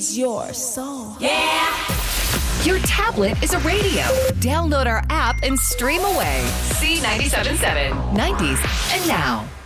feeds your soul. Yeah! Your tablet is a radio. Download our app and stream away. C97.7, 90s and now.